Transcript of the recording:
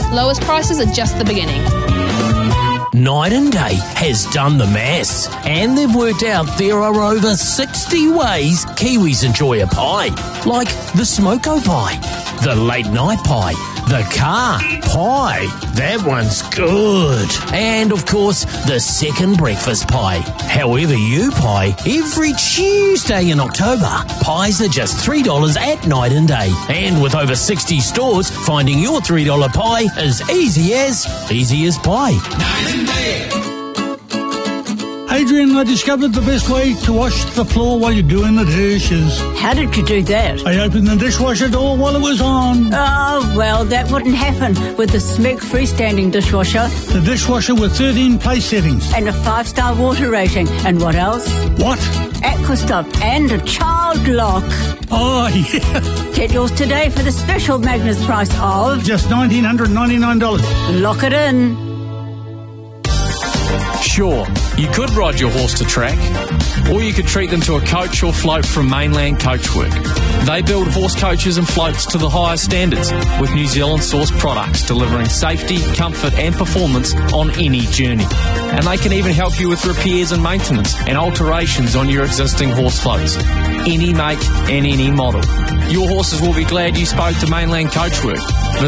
Lowest prices are just the beginning. Night and Day has done the maths, and they've worked out there are over 60 ways Kiwis enjoy a pie, like the smoko pie, the late night pie, the car pie, that one's good, and of course the second breakfast pie. However you pie, every Tuesday in October, pies are just $3 at Night and Day, and with over 60 stores, finding your $3 pie is easy as pie. Night and Day. Adrian, I discovered the best way to wash the floor while you're doing the dishes. How did you do that? I opened the dishwasher door while it was on. Oh, well, that wouldn't happen with the Smeg freestanding dishwasher. The dishwasher with 13 place settings. And a 5-star water rating. And what else? What? Aquastop and a child lock. Oh, yeah. Get yours today for the special Magnus price of... just $1,999. Lock it in. Sure, you could ride your horse to track, or you could treat them to a coach or float from Mainland Coachwork. They build horse coaches and floats to the highest standards with New Zealand-sourced products delivering safety, comfort and performance on any journey. And they can even help you with repairs and maintenance and alterations on your existing horse floats. Any make and any model. Your horses will be glad you spoke to Mainland Coachwork.